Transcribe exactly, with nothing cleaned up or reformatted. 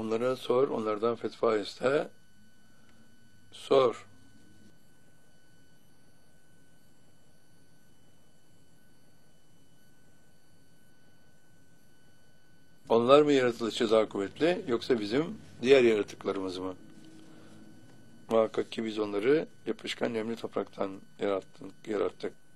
onlara sor, onlardan fetva iste. Sor. Onlar mı yaratılışı daha kuvvetli, yoksa bizim diğer yaratıklarımız mı? Muhakkak ki biz onları yapışkan nemli topraktan yarattık. yarattık.